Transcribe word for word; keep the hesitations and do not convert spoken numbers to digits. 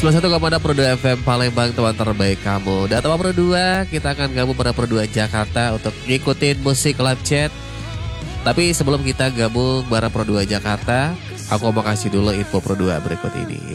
sembilan puluh satu koma enam Pro dua F M Palembang, teman terbaik kamu. Dan teman Pro dua, kita akan gabung pada Pro dua Jakarta untuk ngikutin musik live chat. Tapi sebelum kita gabung bareng Pro dua Jakarta, aku mau kasih dulu info Pro dua berikut ini.